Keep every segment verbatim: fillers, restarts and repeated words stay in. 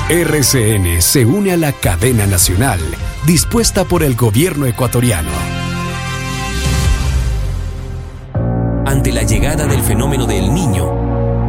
R C N se une a la cadena nacional dispuesta por el gobierno ecuatoriano. Ante la llegada del fenómeno del Niño,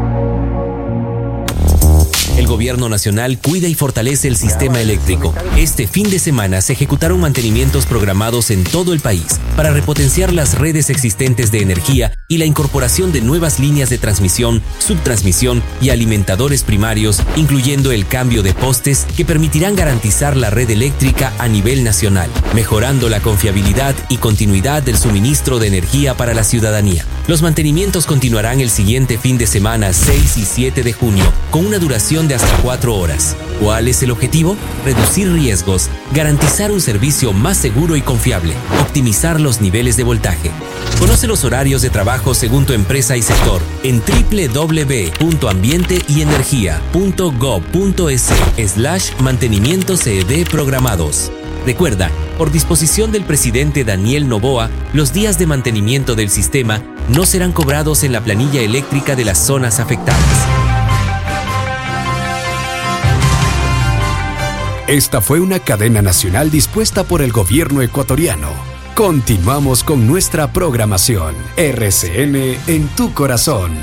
el Gobierno Nacional cuida y fortalece el sistema eléctrico. Este fin de semana se ejecutaron mantenimientos programados en todo el país para repotenciar las redes existentes de energía y la incorporación de nuevas líneas de transmisión, subtransmisión y alimentadores primarios, incluyendo el cambio de postes que permitirán garantizar la red eléctrica a nivel nacional, mejorando la confiabilidad y continuidad del suministro de energía para la ciudadanía. Los mantenimientos continuarán el siguiente fin de semana, seis y siete de junio, con una duración de hasta cuatro horas. ¿Cuál es el objetivo? Reducir riesgos, garantizar un servicio más seguro y confiable, optimizar los niveles de voltaje. Conoce los horarios de trabajo según tu empresa y sector en doble u doble u doble u punto ambiente y energía punto gob punto es slash mantenimiento C E D programados. Recuerda, por disposición del presidente Daniel Noboa, los días de mantenimiento del sistema no serán cobrados en la planilla eléctrica de las zonas afectadas. Esta fue una cadena nacional dispuesta por el gobierno ecuatoriano. Continuamos con nuestra programación. R C N en tu corazón.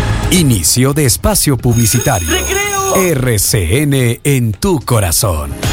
Inicio de espacio publicitario. ¡Recreo! R C N en tu corazón.